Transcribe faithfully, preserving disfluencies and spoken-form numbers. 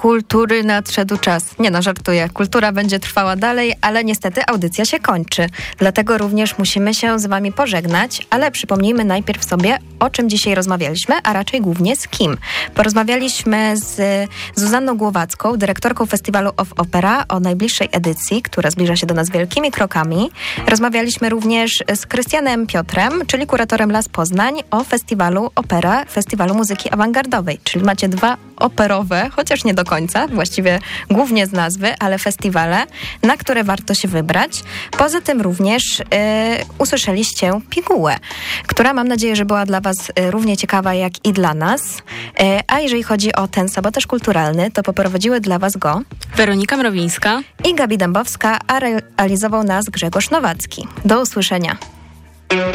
kultury nadszedł czas. Nie no, żartuję. Kultura będzie trwała dalej, ale niestety audycja się kończy. Dlatego również musimy się z wami pożegnać, ale przypomnijmy najpierw sobie, o czym dzisiaj rozmawialiśmy, a raczej głównie z kim. Porozmawialiśmy z Zuzanną Głowacką, dyrektorką Festiwalu Off Opera, o najbliższej edycji, która zbliża się do nas wielkimi krokami. Rozmawialiśmy również z Krystianem Piotrem, czyli kuratorem Las Poznań, o festiwalu Opera, Festiwalu Muzyki Awangardowej, czyli macie dwa operowe, chociaż nie do końca, właściwie głównie z nazwy, ale festiwale, na które warto się wybrać. Poza tym również y, usłyszeliście pigułę, która mam nadzieję, że była dla was y, równie ciekawa jak i dla nas. Y, a jeżeli chodzi o ten sabotaż kulturalny, to poprowadziły dla was go Weronika Mrowińska i Gabi Dębowska, a realizował nas Grzegorz Nowacki. Do usłyszenia.